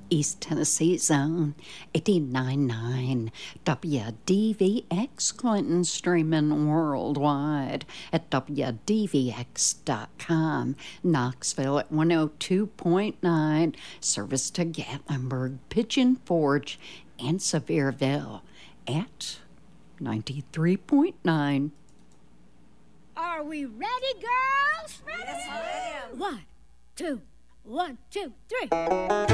East Tennessee Zone, 89.9 WDVX Clinton, streaming worldwide at WDVX.com. Knoxville at 102.9, service to Gatlinburg, Pigeon Forge, and Sevierville at 93.9. Are we ready, girls? Ready? Yes, ma'am. 1, 2, 1, 2, 3.